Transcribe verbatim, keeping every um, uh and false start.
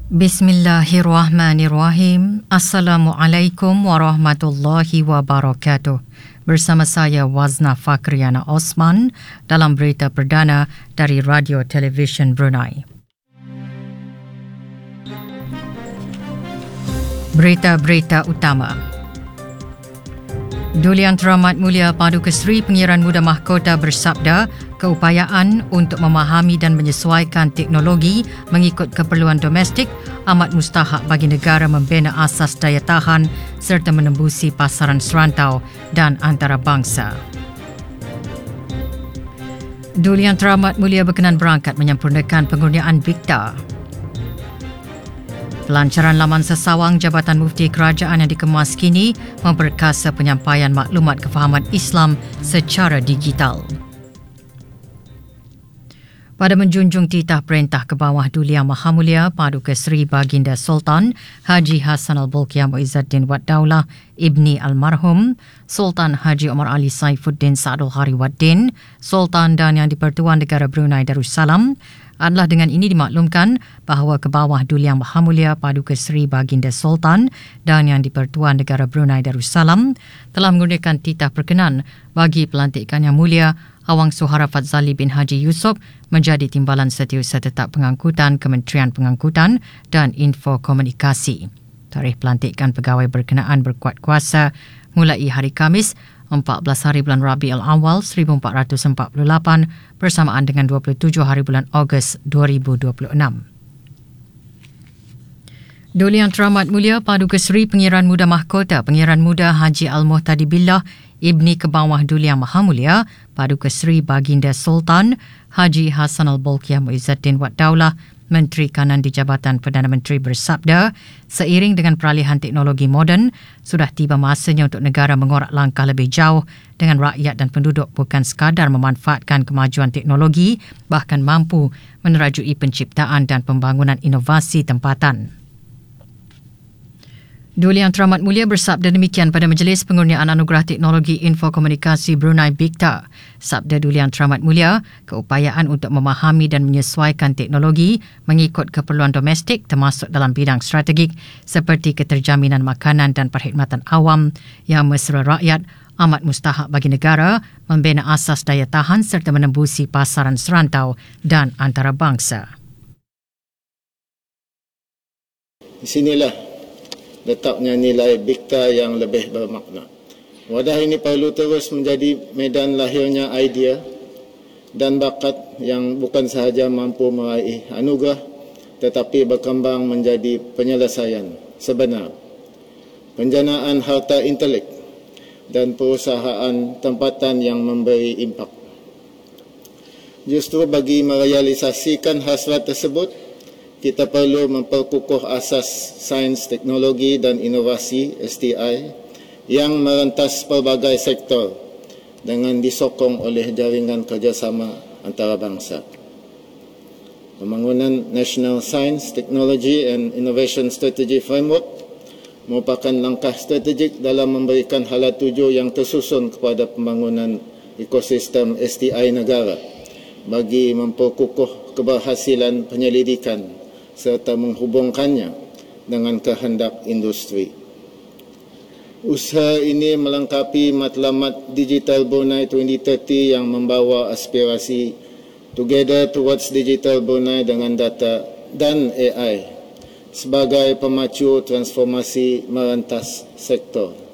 Bismillahirrahmanirrahim. Assalamualaikum warahmatullahi wabarakatuh. Bersama saya Wazna Fakriana Osman dalam berita perdana dari Radio Television Brunei. Berita-berita utama. Duli Yang Teramat Mulia Paduka Seri Pengiran Muda Mahkota bersabda, keupayaan untuk memahami dan menyesuaikan teknologi mengikut keperluan domestik amat mustahak bagi negara membina asas daya tahan serta menembusi pasaran serantau dan antarabangsa. Duli Yang Teramat Mulia berkenan berangkat menyempurnakan penggunaan Bikta. Pelancaran laman sesawang Jabatan Mufti Kerajaan yang dikemas kini memperkasa penyampaian maklumat kefahaman Islam secara digital. Pada menjunjung titah perintah ke bawah Duli Yang Maha Mulia Paduka Seri Baginda Sultan Haji Hassan Al-Bolkiah Muizzaddin Wad Daulah Ibni Almarhum Sultan Haji Omar Ali Saifuddin Saadul Hari Waddin, Sultan dan Yang di-Pertuan Negara Brunei Darussalam, adalah dengan ini dimaklumkan bahawa ke bawah Duli Yang Maha Mulia Paduka Seri Baginda Sultan dan Yang di-Pertuan Negara Brunei Darussalam telah menggunakan titah perkenan bagi pelantikan Yang Mulia Awang Suhara Fadzali bin Haji Yusof menjadi Timbalan Setiausaha Tetap Pengangkutan Kementerian Pengangkutan dan Info Komunikasi. Tarikh pelantikan pegawai berkenaan berkuat kuasa mulai hari Khamis empat belas hari bulan Rabiul Awal seribu empat ratus empat puluh lapan bersamaan dengan dua puluh tujuh hari bulan Ogos dua ribu dua puluh enam. Duli Yang Teramat Mulia Paduka Seri Pengiran Muda Mahkota Pengiran Muda Haji Al-Muhtadi Billah Ibni Kebawah Duli Yang Maha Mulia Paduka Seri Baginda Sultan Haji Hassan Al-Bolkiah Muizzaddin Wad Daulah Menteri Kanan di Jabatan Perdana Menteri bersabda, seiring dengan peralihan teknologi moden, sudah tiba masanya untuk negara mengorak langkah lebih jauh dengan rakyat dan penduduk bukan sekadar memanfaatkan kemajuan teknologi, bahkan mampu menerajui penciptaan dan pembangunan inovasi tempatan. Duli Yang Teramat Mulia bersabda demikian pada Majlis Pengurniaan Anugerah Teknologi Info Komunikasi Brunei Bikta. Sabda Duli Yang Teramat Mulia, keupayaan untuk memahami dan menyesuaikan teknologi mengikut keperluan domestik termasuk dalam bidang strategik seperti keterjaminan makanan dan perkhidmatan awam yang mesra rakyat amat mustahak bagi negara membina asas daya tahan serta menembusi pasaran serantau dan antarabangsa. Di sinilah letaknya nilai Bikta yang lebih bermakna. Wadah ini perlu terus menjadi medan lahirnya idea dan bakat yang bukan sahaja mampu meraih anugerah tetapi berkembang menjadi penyelesaian sebenar, penjanaan harta intelek dan perusahaan tempatan yang memberi impak. Justru bagi merealisasikan hasrat tersebut, kita perlu memperkukuh asas sains, teknologi dan inovasi S T I yang merentas pelbagai sektor dengan disokong oleh jaringan kerjasama antarabangsa. Pembangunan National Science, Technology and Innovation Strategy Framework merupakan langkah strategik dalam memberikan hala tuju yang tersusun kepada pembangunan ekosistem S T I negara bagi memperkukuh keberhasilan penyelidikan serta menghubungkannya dengan kehendak industri. Usaha ini melengkapi matlamat Digital Brunei dua ribu tiga puluh yang membawa aspirasi Together Towards Digital Brunei dengan data dan A I sebagai pemacu transformasi merentas sektor.